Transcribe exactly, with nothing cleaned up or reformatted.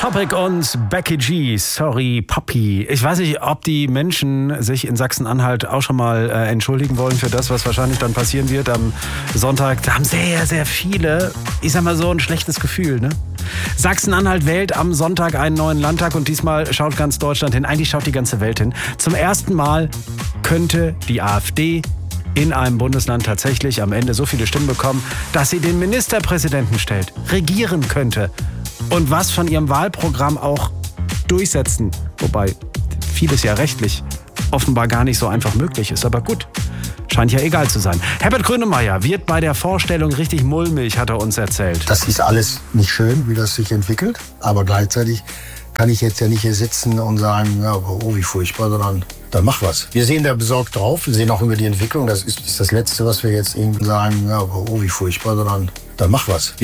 Topic und Becky G, Sorry Papi. Ich weiß nicht, ob die Menschen sich in Sachsen-Anhalt auch schon mal äh, entschuldigen wollen für das, was wahrscheinlich dann passieren wird am Sonntag. Da haben sehr, sehr viele, ich sag mal so, ein schlechtes Gefühl, ne? Sachsen-Anhalt wählt am Sonntag einen neuen Landtag und diesmal schaut ganz Deutschland hin. Eigentlich schaut die ganze Welt hin. Zum ersten Mal könnte die AfD in einem Bundesland tatsächlich am Ende so viele Stimmen bekommen, dass sie den Ministerpräsidenten stellt, regieren könnte und was von ihrem Wahlprogramm auch durchsetzen. Wobei vieles ja rechtlich offenbar gar nicht so einfach möglich ist. Aber gut, scheint ja egal zu sein. Herbert Grönemeyer wird bei der Vorstellung richtig mulmig, hat er uns erzählt. Das ist alles nicht schön, wie das sich entwickelt, aber gleichzeitig kann ich jetzt ja nicht hier sitzen und sagen, ja, oh, wie furchtbar, sondern dann mach was. Wir sehen da besorgt drauf, wir sehen auch über die Entwicklung. Das ist, ist das Letzte, was wir jetzt irgendwie sagen, ja, oh, wie furchtbar, sondern dann mach was.